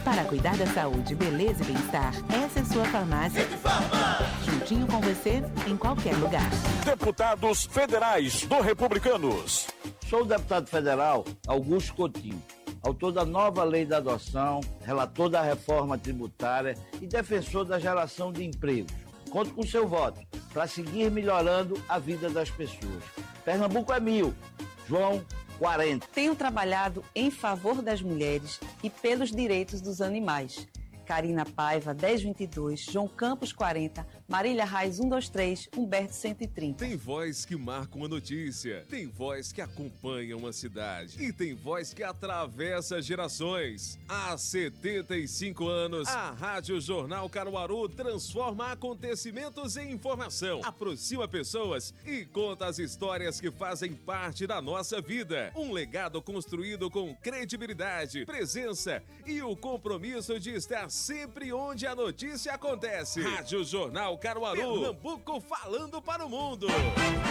Para cuidar da saúde, beleza e bem-estar, essa é sua farmácia. Juntinho com você, em qualquer lugar. Deputados Federais do Republicanos. Sou o deputado federal Augusto Coutinho, autor da nova lei da adoção, relator da reforma tributária e defensor da geração de empregos. Conto com seu voto para seguir melhorando a vida das pessoas. Pernambuco é 1000, João 40. Tenho trabalhado em favor das mulheres e pelos direitos dos animais. Karina Paiva, 1022, João Campos, 40, Marília Reis, 123, Humberto, 130. Tem voz que marca uma notícia, tem voz que acompanha uma cidade e tem voz que atravessa gerações. Há 75 anos, a Rádio Jornal Caruaru transforma acontecimentos em informação, aproxima pessoas e conta as histórias que fazem parte da nossa vida. Um legado construído com credibilidade, presença e o compromisso de estar sempre onde a notícia acontece. Rádio Jornal Caruaru, Pernambuco falando para o mundo.